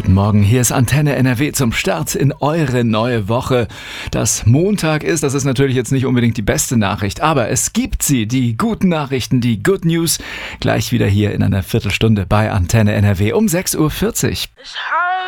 Guten Morgen, hier ist Antenne NRW zum Start in eure neue Woche. Dass Montag ist, das ist natürlich jetzt nicht unbedingt die beste Nachricht, aber es gibt sie, die guten Nachrichten, die Good News, gleich wieder hier in einer Viertelstunde bei Antenne NRW um 6:40 Uhr.